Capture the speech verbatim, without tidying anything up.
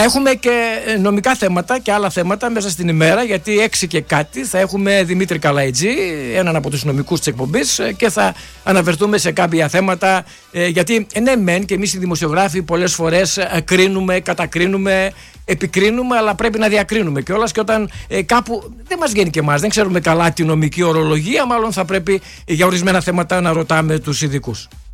Θα έχουμε και νομικά θέματα και άλλα θέματα μέσα στην ημέρα, γιατί έξι και κάτι θα έχουμε Δημήτρη Καλαϊτζή, έναν από τους νομικούς της εκπομπής, και θα αναφερθούμε σε κάποια θέματα, γιατί ναι μεν και εμείς οι δημοσιογράφοι πολλές φορές κρίνουμε, κατακρίνουμε, επικρίνουμε, αλλά πρέπει να διακρίνουμε κιόλας, και όταν ε, κάπου δεν μας βγαίνει και εμάς, δεν ξέρουμε καλά τη νομική ορολογία, μάλλον θα πρέπει για ορισμένα θέματα να ρωτάμε τους ειδικούς.